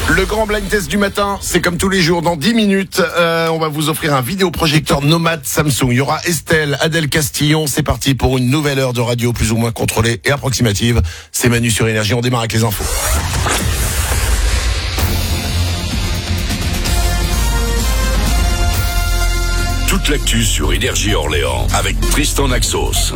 Le grand blind test du matin, c'est comme tous les jours, dans 10 minutes, on va vous offrir un vidéoprojecteur nomade Samsung. Il y aura Estelle, Adèle Castillon, c'est parti pour une nouvelle heure de radio plus ou moins contrôlée et approximative. C'est Manu sur Énergie, on démarre avec les infos. Toute l'actu sur Énergie Orléans avec Tristan Naxos.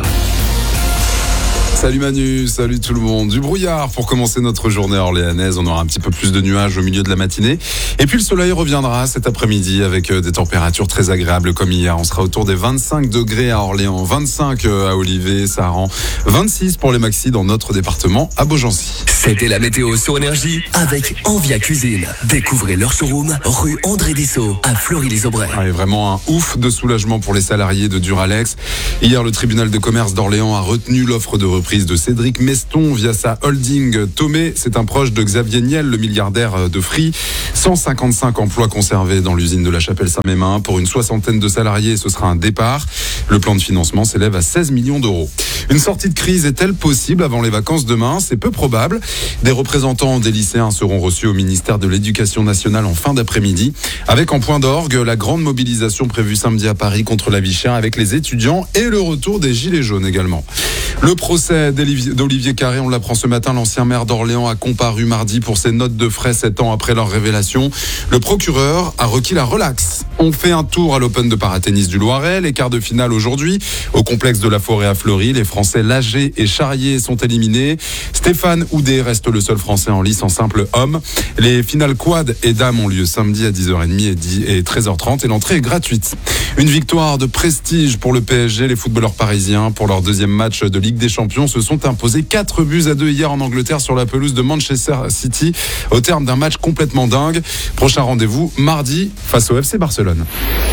Salut Manu, salut tout le monde. Du brouillard pour commencer notre journée orléanaise. On aura un petit peu plus de nuages au milieu de la matinée. Et puis le soleil reviendra cet après-midi avec des températures très agréables comme hier. On sera autour des 25 degrés à Orléans, 25 à Olivet, Saran, 26 pour les maxis dans notre département à Beaugency. C'était la météo sur Énergie avec Envia Cuisine. Découvrez leur showroom rue André Dessau à Fleury-les-Aubrais. Ouais, vraiment un ouf de soulagement pour les salariés de Duralex. Hier, le tribunal de commerce d'Orléans a retenu l'offre de reprise de Cédric Meston via sa holding Tomé. C'est un proche de Xavier Niel, le milliardaire de Free. 155 emplois conservés dans l'usine de la Chapelle-Saint-Mémin. Pour une soixantaine de salariés, ce sera un départ. Le plan de financement s'élève à 16 millions d'euros. Une sortie de crise est-elle possible avant les vacances demain? C'est peu probable. Des représentants des lycéens seront reçus au ministère de l'Éducation nationale en fin d'après-midi. Avec en point d'orgue la grande mobilisation prévue samedi à Paris contre la vie chère avec les étudiants et le retour des gilets jaunes également. Le procès d'Olivier Carré, on l'apprend ce matin, l'ancien maire d'Orléans a comparu mardi pour ses notes de frais 7 ans après leur révélation. Le procureur a requis la relaxe. On fait un tour à l'Open de paratennis du Loiret. Les quarts de finale aujourd'hui au complexe de la Forêt à Fleury. Les Français Lager et Charrier sont éliminés. Stéphane Houdet reste le seul Français en lice en simple homme. Les finales quad et dames ont lieu samedi à 10h30 et 13h30 et l'entrée est gratuite. Une victoire de prestige pour le PSG. Les footballeurs parisiens, pour leur deuxième match de Ligue des Champions, se sont imposés 4-2 hier en Angleterre sur la pelouse de Manchester City au terme d'un match complètement dingue. Prochain rendez-vous mardi face au FC Barcelone.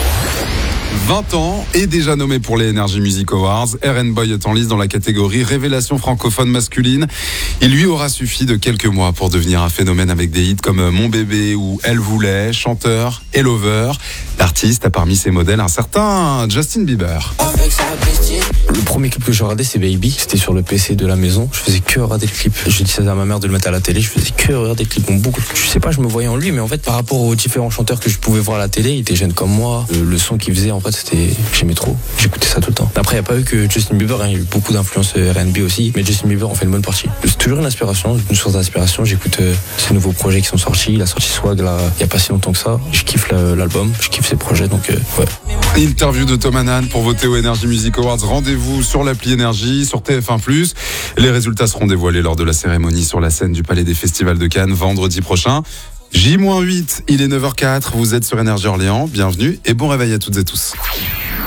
20 ans et déjà nommé pour les Energy Music Awards. Eren Boy est en lice dans la catégorie Révélation francophone masculine. Il lui aura suffi de quelques mois pour devenir un phénomène avec des hits comme Mon bébé ou Elle voulait, Chanteur et Lover. L'artiste a parmi ses modèles un certain Justin Bieber. Le premier clip que j'ai regardé, c'est Baby. C'était sur le PC de la maison. Je faisais que regarder le clip. Je disais à ma mère de le mettre à la télé. Je faisais que regarder le clip. Donc beaucoup. Je sais pas, je me voyais en lui, mais en fait, par rapport aux différents chanteurs que je pouvais voir à la télé, il était jeune comme moi. Le son qu'il faisait, en fait, j'aimais trop. J'écoutais ça tout le temps. Après, il n'y a pas eu que Justin Bieber. Il y a eu beaucoup d'influences R&B aussi. Mais Justin Bieber en fait une bonne partie. C'est toujours une inspiration, une source d'inspiration. J'écoute ces nouveaux projets qui sont sortis. Il a sorti Swag là, il n'y a pas si longtemps que ça. Je kiffe l'album. Je kiffe ses projets. Donc, ouais. Interview de Tom Hanan pour voter aux Energy Music Awards. Rendez-vous sur l'appli Énergie, sur TF1+. Les résultats seront dévoilés lors de la cérémonie sur la scène du Palais des Festivals de Cannes vendredi prochain. J-8, il est 9h04, vous êtes sur Énergie Orléans, bienvenue et bon réveil à toutes et tous.